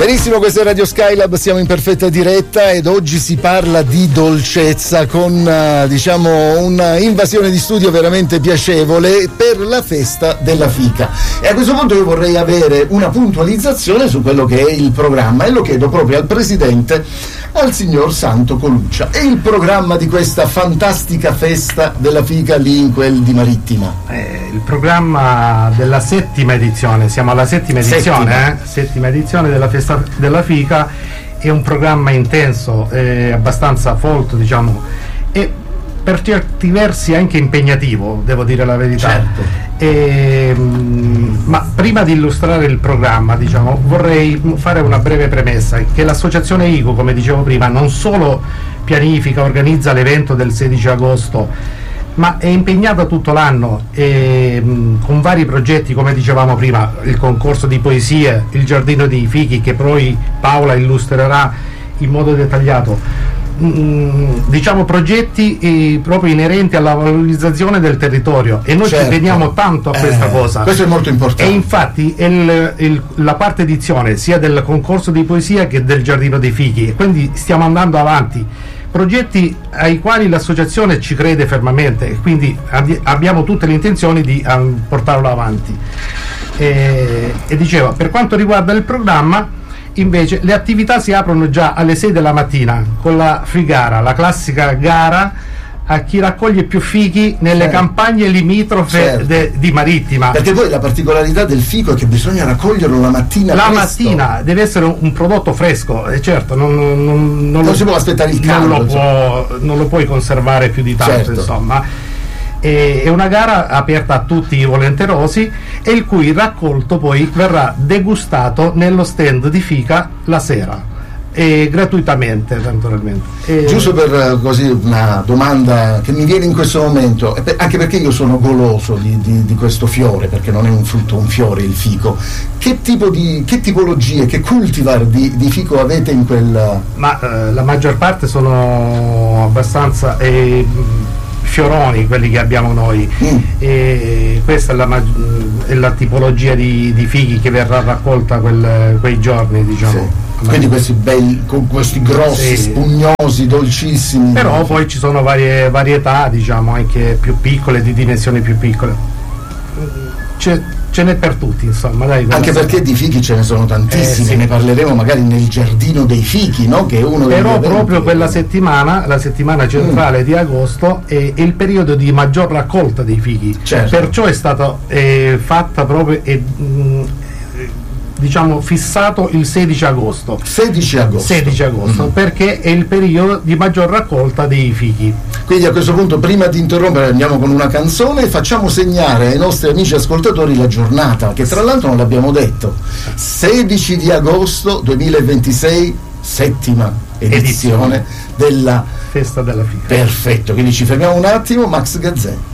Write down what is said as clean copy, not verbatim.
Benissimo, questa è Radio Skylab, siamo in perfetta diretta ed oggi si parla di dolcezza con una invasione di studio veramente piacevole per la festa della fica. E a questo punto io vorrei avere una puntualizzazione su quello che è il programma e lo chiedo proprio al presidente, al signor Santo Coluccia. È il programma di questa fantastica festa della fica lì in quel di Marittima? Il programma della settima edizione, siamo alla settima edizione della festa della fica. È un programma intenso, abbastanza folto, diciamo, e per certi versi anche impegnativo, devo dire la verità. Certo. Ma prima di illustrare il programma, diciamo, vorrei fare una breve premessa, che l'associazione ICO, come dicevo prima, non solo pianifica, organizza l'evento del 16 agosto, ma è impegnata tutto l'anno con vari progetti, come dicevamo prima, il concorso di poesie, il giardino dei fichi, che poi Paola illustrerà in modo dettagliato. Diciamo progetti proprio inerenti alla valorizzazione del territorio, e noi ci teniamo tanto a questa cosa. Questo è molto importante. E infatti la quarta edizione sia del concorso di poesia che del giardino dei fichi, e quindi stiamo andando avanti. Progetti ai quali l'associazione ci crede fermamente, e quindi abbiamo tutte le intenzioni di portarlo avanti. E diceva, per quanto riguarda il programma, invece le attività si aprono già alle 6 della mattina con la figara, la classica gara a chi raccoglie più fichi nelle campagne limitrofe di Marittima. Perché poi la particolarità del fico è che bisogna raccoglierlo la mattina. Mattina deve essere un prodotto fresco, certo, non si può aspettare il caldo. Non lo puoi conservare più di tanto, insomma. È una gara aperta a tutti i volenterosi, e il cui raccolto poi verrà degustato nello stand di fica la sera, e gratuitamente, naturalmente. Giusto per così una domanda che mi viene in questo momento, anche perché io sono goloso di questo fiore, perché non è un frutto, un fiore il fico. Che tipologie, che cultivar di fico avete in quel? Ma la maggior parte sono abbastanza fioroni, quelli che abbiamo noi, e questa è la tipologia di fichi che verrà raccolta quei giorni, diciamo. Quindi questi belli, con questi grossi, spugnosi, dolcissimi. Però poi ci sono varie varietà, diciamo, anche più piccole, di dimensioni più piccole. Ce n'è per tutti, insomma, dai. Anche perché di fichi ce ne sono tantissimi, ne parleremo magari nel giardino dei fichi, no? Che è uno dei Però proprio quella settimana, la settimana centrale di agosto, è il periodo di maggior raccolta dei fichi. Perciò è stata fatta proprio diciamo fissato il 16 agosto. 16 agosto, perché è il periodo di maggior raccolta dei fichi. Quindi a questo punto, prima di interrompere, andiamo con una canzone e facciamo segnare ai nostri amici ascoltatori la giornata, che tra l'altro non l'abbiamo detto. 16 di agosto 2026, settima edizione della festa della fica. Perfetto, quindi ci fermiamo un attimo. Max Gazzè.